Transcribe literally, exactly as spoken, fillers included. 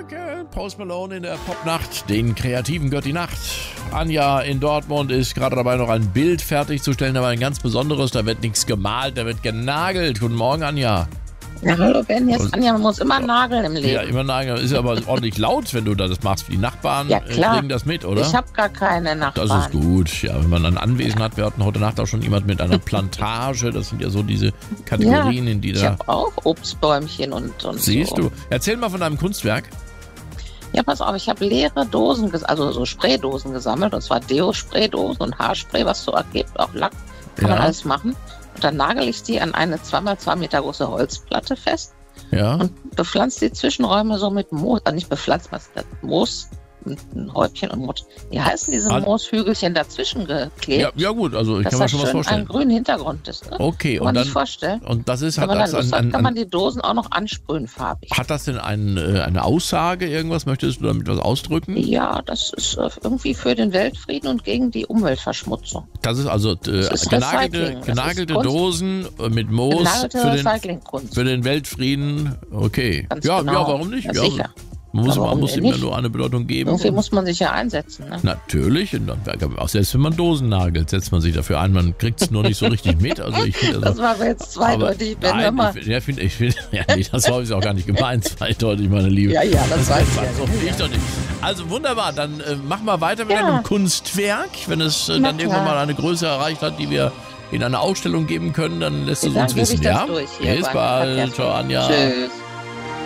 Danke. Post Malone in der Popnacht. Den Kreativen gehört die Nacht. Anja in Dortmund ist gerade dabei, noch ein Bild fertigzustellen, aber ein ganz besonderes. Da wird nichts gemalt, da wird genagelt. Guten Morgen, Anja. Ja, hallo Ben, hier ist Anja, man muss immer nageln im Leben. Ja, immer nageln. Ist aber ordentlich laut, wenn du das machst. Die Nachbarn ja, klar. kriegen das mit, oder? Ich habe gar keine Nachbarn. Das ist gut. Ja, wenn man ein Anwesen hat. Wir hatten heute Nacht auch schon jemand mit einer Plantage. Das sind ja so diese Kategorien, ja, in die da... Ich habe auch Obstbäumchen und, und Siehst so. du. Erzähl mal von deinem Kunstwerk. Ja, pass auf, ich habe leere Dosen, also so Spraydosen gesammelt. Und zwar Deo-Spraydosen und Haarspray, was so ergibt, auch Lack. Kann Ja. man alles machen. Und dann nagel ich die an eine zwei mal zwei Meter große Holzplatte fest. Ja. Und bepflanzt die Zwischenräume so mit Moos, also nicht bepflanzt, was das Moos, ein Häubchen und Moos. Wie heißen diese Also, Mooshügelchen dazwischen geklebt? Ja, ja gut, also ich dass kann mir das schon was schön vorstellen. einen grünen Hintergrund ist. Ne? Okay, Kann und man dann sich vorstellen. und das ist Wenn hat man das dann Lust ein, hat, ein, kann man ein, die Dosen auch noch ansprühen farbig. hat das denn ein, äh, eine Aussage, irgendwas? Möchtest du damit was ausdrücken? Ja, das ist äh, irgendwie für den Weltfrieden und gegen die Umweltverschmutzung. Das ist also äh, Das ist genagelte, Recycling. Das genagelte ist Kunst. Dosen äh, mit Moos Genagelte für den, Recyclingkunst. für den Weltfrieden. Okay. Ganz Ja, genau. ja, warum nicht? Ja, Ja, sicher. man muss, Ja, man warum muss denn ihm ja nicht? nur eine Bedeutung geben. Irgendwie muss man sich ja einsetzen. Ne? Natürlich, und dann, auch selbst wenn man Dosen nagelt, setzt man sich dafür ein. Man kriegt es nur nicht so richtig mit. Also ich find, also, Das war jetzt zweideutig. aber, Ben, hör nein, mal. ich, ja, find, ich find, ja, nee, das habe ich auch gar nicht gemeint, zweideutig, meine Liebe. Ja, ja, das weiß ich ja. So finde ich doch nicht. Also wunderbar, dann äh, mach mal weiter mit Ja. deinem Kunstwerk. Wenn es äh, Na dann irgendwann klar. mal eine Größe erreicht hat, die wir in einer Ausstellung geben können, dann lässt du es Dann uns gebe ich wissen, das ja? durch hier Bis beim bald, Verkehrsverbund. ciao Anja. Tschüss.